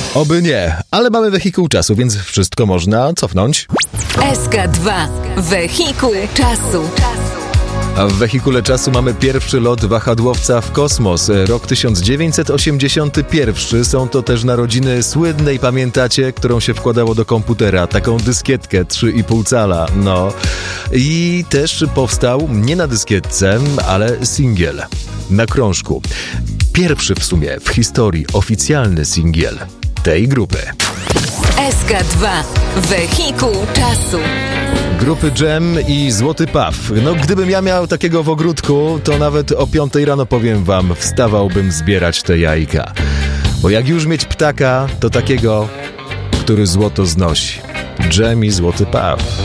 Oby nie, ale mamy wehikuł czasu, więc wszystko można cofnąć. SK2. Wehikuł czasu. A w wehikule czasu mamy pierwszy lot wahadłowca w kosmos. Rok 1981. Są to też narodziny słynnej, pamiętacie, którą się wkładało do komputera. Taką dyskietkę 3,5 cala. No. I też powstał nie na dyskietce, ale singiel. Na krążku. Pierwszy w sumie w historii oficjalny singiel tej grupy. SK2. Wehikuł czasu. Grupy Dżem i Złoty Paw. No, gdybym ja miał takiego w ogródku, to nawet o 5 rano, powiem wam, wstawałbym zbierać te jajka. Bo jak już mieć ptaka, to takiego, który złoto znosi. Dżem i Złoty Paw.